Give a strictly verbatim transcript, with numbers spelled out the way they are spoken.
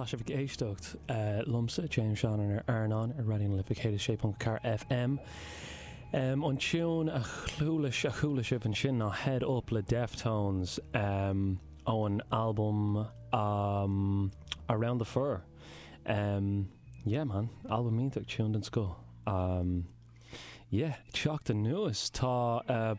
tá sé bh éisteacht uh, lumsa James Sean ar Arnán ar radio'n Olympic chéad sé car F M. Um, an tune a chlúlis a chúlis an sin ná Head Up le Deftones um, ó an album um, Around the Fur. Um, yeah man, album míntach tune den sco. Um, yeah, teacht an nuas tá uh,